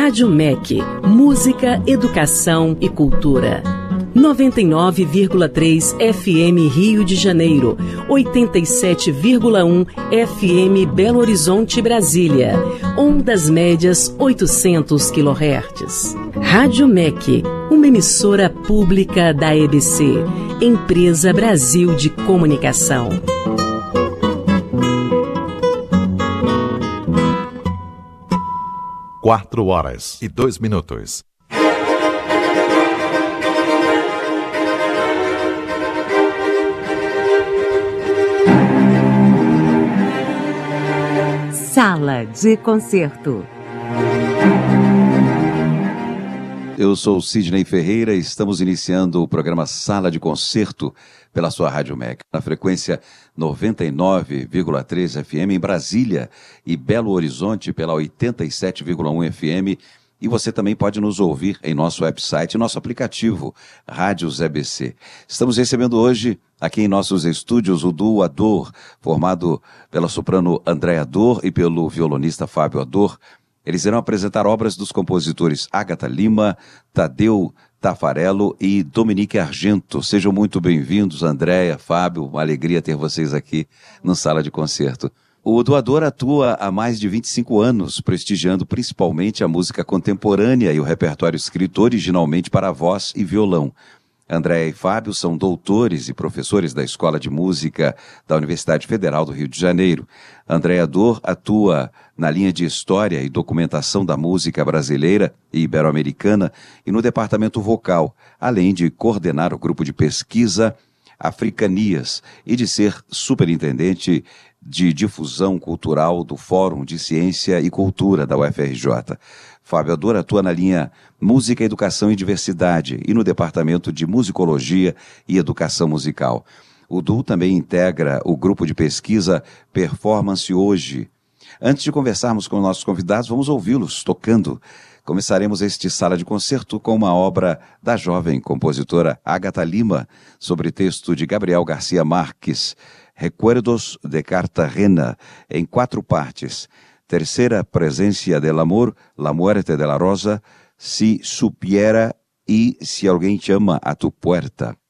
Rádio MEC, música, educação e cultura. 99,3 FM Rio de Janeiro, 87,1 FM Belo Horizonte, Brasília, ondas médias 800 kHz. Rádio MEC, uma emissora pública da EBC, Empresa Brasil de Comunicação. 4h02. Sala de Concerto. Eu sou Sidney Ferreira e estamos iniciando o programa Sala de Concerto pela sua Rádio MEC, na frequência 99,3 FM em Brasília e Belo Horizonte pela 87,1 FM. E você também pode nos ouvir em nosso website e nosso aplicativo, Rádios EBC. Estamos recebendo hoje, aqui em nossos estúdios, o duo Ador, formado pela soprano Andréa Ador e pelo violonista Fábio Ador. Eles irão apresentar obras dos compositores Agatha Lima, Tadeu Tafarello e Dominique Argento. Sejam muito bem-vindos, Andréa, Fábio, uma alegria ter vocês aqui no Sala de Concerto. O duo Ador atua há mais de 25 anos, prestigiando principalmente a música contemporânea e o repertório escrito originalmente para voz e violão. Andréa e Fábio são doutores e professores da Escola de Música da Universidade Federal do Rio de Janeiro. Andréa Ador atua na linha de História e Documentação da Música Brasileira e Ibero-Americana e no departamento vocal, além de coordenar o grupo de pesquisa Africanias e de ser superintendente de difusão cultural do Fórum de Ciência e Cultura da UFRJ. Fábio Ador atua na linha Música, Educação e Diversidade e no departamento de Musicologia e Educação Musical. O duo também integra o grupo de pesquisa Performance Hoje. Antes de conversarmos com nossos convidados, vamos ouvi-los tocando. Começaremos este Sala de Concerto com uma obra da jovem compositora Agatha Lima, sobre texto de Gabriel Garcia Marques, Recuerdos de Cartagena, em 4 partes. Terceira, Presencia del Amor, La Muerte de la Rosa, Si Supiera e Se Alguém Te Ama a Tu Puerta.